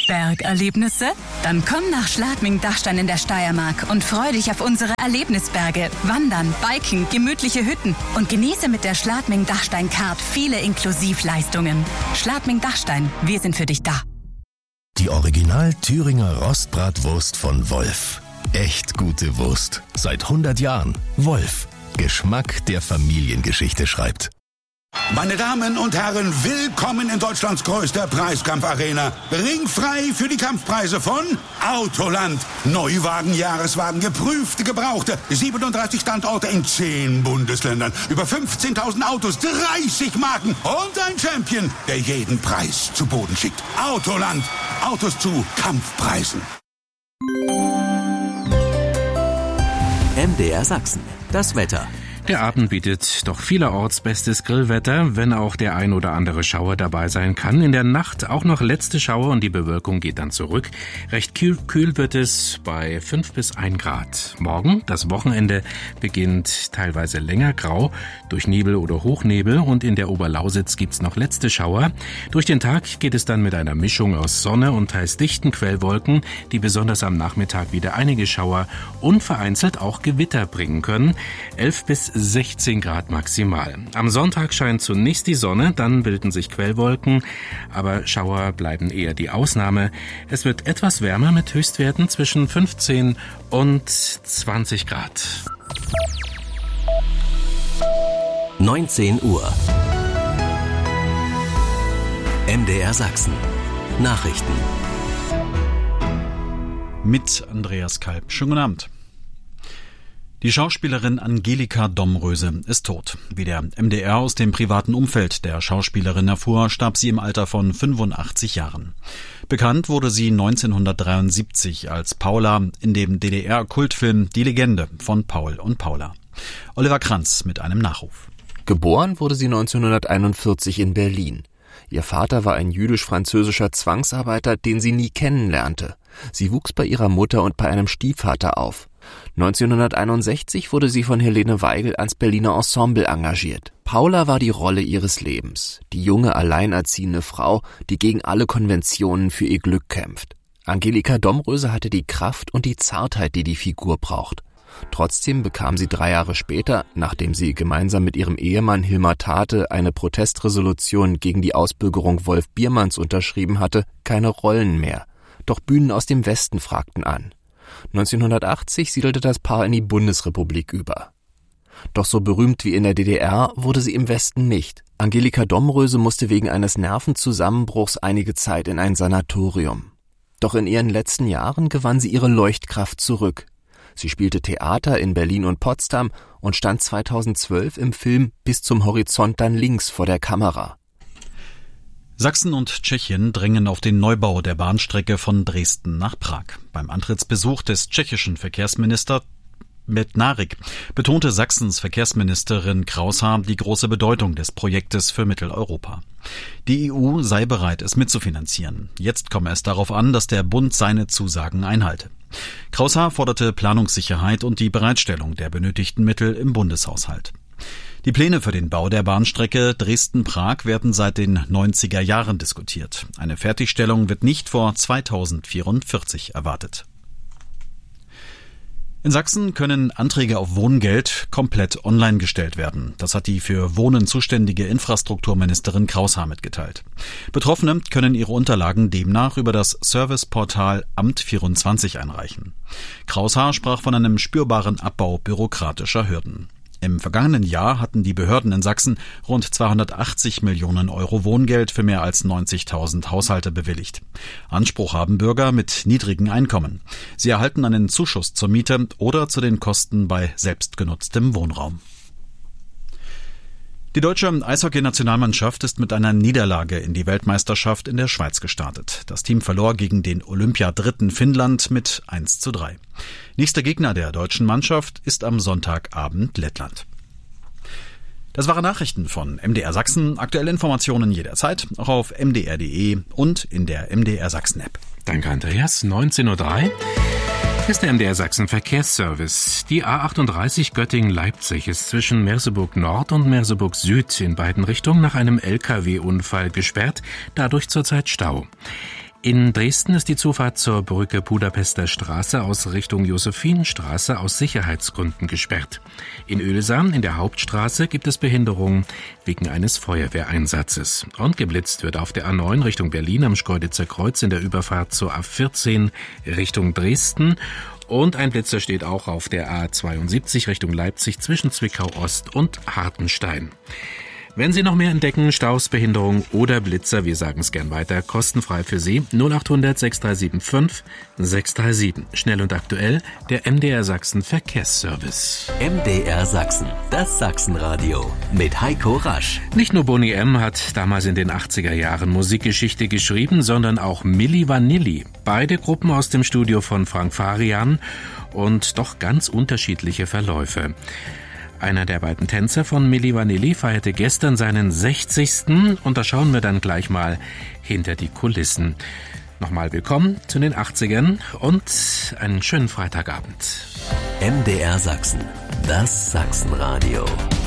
Bergerlebnisse? Dann komm nach Schladming-Dachstein in der Steiermark und freu dich auf unsere Erlebnisberge, Wandern, Biken, gemütliche Hütten und genieße mit der Schladming-Dachstein-Card viele Inklusivleistungen. Schladming-Dachstein, wir sind für dich da. Die Original Thüringer Rostbratwurst von Wolf. Echt gute Wurst. Seit 100 Jahren. Wolf. Geschmack, der Familiengeschichte schreibt. Meine Damen und Herren, willkommen in Deutschlands größter Preiskampfarena. Ringfrei für die Kampfpreise von Autoland. Neuwagen, Jahreswagen, geprüfte, gebrauchte. 37 Standorte in 10 Bundesländern. Über 15.000 Autos, 30 Marken und ein Champion, der jeden Preis zu Boden schickt. Autoland. Autos zu Kampfpreisen. MDR Sachsen. Das Wetter. Der Abend bietet doch vielerorts bestes Grillwetter, wenn auch der ein oder andere Schauer dabei sein kann. In der Nacht auch noch letzte Schauer und die Bewölkung geht dann zurück. Recht kühl wird es bei 5 bis 1 Grad. Morgen, das Wochenende, beginnt teilweise länger grau durch Nebel oder Hochnebel und in der Oberlausitz gibt's noch letzte Schauer. Durch den Tag geht es dann mit einer Mischung aus Sonne und teils dichten Quellwolken, die besonders am Nachmittag wieder einige Schauer und vereinzelt auch Gewitter bringen können. 11 bis 16 Grad maximal. Am Sonntag scheint zunächst die Sonne, dann bilden sich Quellwolken, aber Schauer bleiben eher die Ausnahme. Es wird etwas wärmer mit Höchstwerten zwischen 15 und 20 Grad. 19 Uhr. MDR Sachsen. Nachrichten. Mit Andreas Kalb. Schönen guten Abend. Die Schauspielerin Angelika Domröse ist tot. Wie der MDR aus dem privaten Umfeld der Schauspielerin erfuhr, starb sie im Alter von 85 Jahren. Bekannt wurde sie 1973 als Paula in dem DDR-Kultfilm Die Legende von Paul und Paula. Oliver Kranz mit einem Nachruf. Geboren wurde sie 1941 in Berlin. Ihr Vater war ein jüdisch-französischer Zwangsarbeiter, den sie nie kennenlernte. Sie wuchs bei ihrer Mutter und bei einem Stiefvater auf. 1961 wurde sie von Helene Weigel ans Berliner Ensemble engagiert. Paula war die Rolle ihres Lebens, die junge, alleinerziehende Frau, die gegen alle Konventionen für ihr Glück kämpft. Angelika Domröse hatte die Kraft und die Zartheit, die die Figur braucht. Trotzdem bekam sie 3 Jahre später, nachdem sie gemeinsam mit ihrem Ehemann Hilmar Tate eine Protestresolution gegen die Ausbürgerung Wolf Biermanns unterschrieben hatte, keine Rollen mehr. Doch Bühnen aus dem Westen fragten an. 1980 siedelte das Paar in die Bundesrepublik über. Doch so berühmt wie in der DDR wurde sie im Westen nicht. Angelika Domröse musste wegen eines Nervenzusammenbruchs einige Zeit in ein Sanatorium. Doch in ihren letzten Jahren gewann sie ihre Leuchtkraft zurück. Sie spielte Theater in Berlin und Potsdam und stand 2012 im Film Bis zum Horizont dann links vor der Kamera. Sachsen und Tschechien drängen auf den Neubau der Bahnstrecke von Dresden nach Prag. Beim Antrittsbesuch des tschechischen Verkehrsministers Bednářek betonte Sachsens Verkehrsministerin Kraushaar die große Bedeutung des Projektes für Mitteleuropa. Die EU sei bereit, es mitzufinanzieren. Jetzt komme es darauf an, dass der Bund seine Zusagen einhalte. Kraushaar forderte Planungssicherheit und die Bereitstellung der benötigten Mittel im Bundeshaushalt. Die Pläne für den Bau der Bahnstrecke Dresden-Prag werden seit den 90er Jahren diskutiert. Eine Fertigstellung wird nicht vor 2044 erwartet. In Sachsen können Anträge auf Wohngeld komplett online gestellt werden. Das hat die für Wohnen zuständige Infrastrukturministerin Kraushaar mitgeteilt. Betroffene können ihre Unterlagen demnach über das Serviceportal Amt24 einreichen. Kraushaar sprach von einem spürbaren Abbau bürokratischer Hürden. Im vergangenen Jahr hatten die Behörden in Sachsen rund 280 Millionen Euro Wohngeld für mehr als 90.000 Haushalte bewilligt. Anspruch haben Bürger mit niedrigen Einkommen. Sie erhalten einen Zuschuss zur Miete oder zu den Kosten bei selbstgenutztem Wohnraum. Die deutsche Eishockey-Nationalmannschaft ist mit einer Niederlage in die Weltmeisterschaft in der Schweiz gestartet. Das Team verlor gegen den Olympiadritten Finnland mit 1:3. Nächster Gegner der deutschen Mannschaft ist am Sonntagabend Lettland. Das waren Nachrichten von MDR Sachsen. Aktuelle Informationen jederzeit, auch auf mdr.de und in der MDR Sachsen-App. Danke, Andreas. 19:03 Uhr. Ist der MDR Sachsen Verkehrsservice. Die A38 Göttingen-Leipzig ist zwischen Merseburg Nord und Merseburg Süd in beiden Richtungen nach einem LKW-Unfall gesperrt, dadurch zurzeit Stau. In Dresden ist die Zufahrt zur Brücke Budapester Straße aus Richtung Josephinenstraße aus Sicherheitsgründen gesperrt. In Oelsam, in der Hauptstraße, gibt es Behinderungen wegen eines Feuerwehreinsatzes. Und geblitzt wird auf der A9 Richtung Berlin am Schkeuditzer Kreuz in der Überfahrt zur A14 Richtung Dresden. Und ein Blitzer steht auch auf der A72 Richtung Leipzig zwischen Zwickau Ost und Hartenstein. Wenn Sie noch mehr entdecken, Staus, Behinderung oder Blitzer, wir sagen es gern weiter, kostenfrei für Sie, 0800 6375 637. Schnell und aktuell, der MDR Sachsen Verkehrsservice. MDR Sachsen, das Sachsenradio mit Heiko Rasch. Nicht nur Boney M. hat damals in den 80er Jahren Musikgeschichte geschrieben, sondern auch Milli Vanilli. Beide Gruppen aus dem Studio von Frank Farian und doch ganz unterschiedliche Verläufe. Einer der beiden Tänzer von Milli Vanilli feierte gestern seinen 60. und da schauen wir dann gleich mal hinter die Kulissen. Nochmal willkommen zu den 80ern und einen schönen Freitagabend. MDR Sachsen, das Sachsenradio.